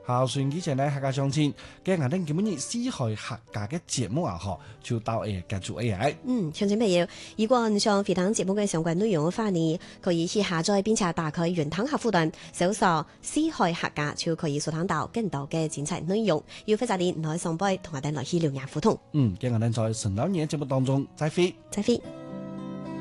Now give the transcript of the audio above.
校船之前呢，客家相親，嘅我哋基本以四海客家嘅節目啊，嗬，就到繼續 AI。 詳情朋友，如果你想回聽節目嘅相關內容嘅話呢，可以去下載並且打開雲端客戶端，搜索四海客家就可以收聽到更多嘅精彩內容。要非常啲來上輩同我哋來去聊聊互動。 嘅我哋在神老年節目當中再會。 再會。